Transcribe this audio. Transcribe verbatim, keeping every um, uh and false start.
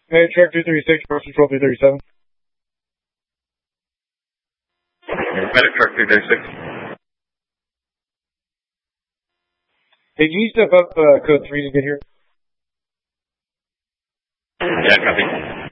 Hey, truck two thirty-six, First Control three thirty-seven. Medic truck two thirty-six. Hey, can you step up uh, code three to get here? Yeah, copy.